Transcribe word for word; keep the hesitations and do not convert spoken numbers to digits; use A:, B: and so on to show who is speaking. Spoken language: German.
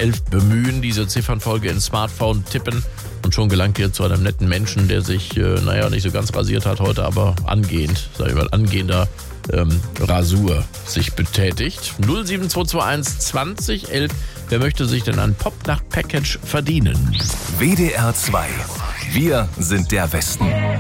A: elf bemühen, diese Ziffernfolge ins Smartphone tippen und schon gelangt ihr zu einem netten Menschen, der sich, äh, naja, nicht so ganz rasiert hat heute, aber angehend, sag ich mal, angehender ähm, Rasur sich betätigt. null sieben zwei zwei eins zwanzig elf. Wer möchte sich denn ein Popnacht-Package verdienen?
B: W D R zwei. Wir sind der Westen.